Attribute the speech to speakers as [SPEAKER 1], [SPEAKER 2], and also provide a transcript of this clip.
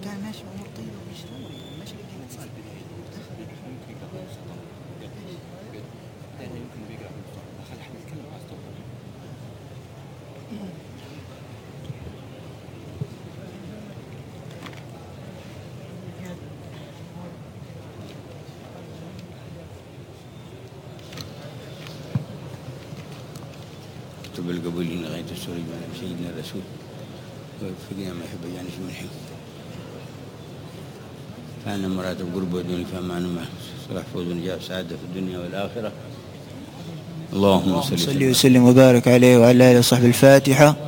[SPEAKER 1] كان ماشي امور طيبه ويشتغل ماشي كان صار بدايه يمكن بيقرا خلي احنا نتكلم على
[SPEAKER 2] بالقبول لغاية السوري من سيدنا الرسول وفقنا ما يحب يعني في منحه فأنا مراتب قرب ودوني فأمان ما صلاح فوز ونجاة سعادة في الدنيا والآخرة. اللهم صل
[SPEAKER 3] وسلم وبارك عليه وعلى آله وصحبه. الفاتحة.